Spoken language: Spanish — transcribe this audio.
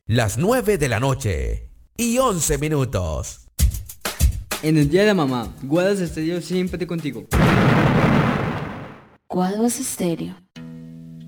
Las 9 de la noche y 11 minutos. En el día de la mamá, Guadas Estéreo siempre contigo. Guaduas Estéreo.